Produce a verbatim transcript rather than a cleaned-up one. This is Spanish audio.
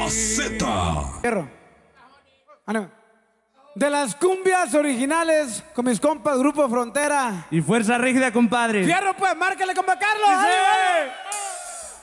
Z. Fierro. Ah, no. De las cumbias originales con mis compas Grupo Frontera. Y Fuerza Rígida, compadre. Fierro, pues, márcale, compa Carlos. Dice. ¡Dale, dale!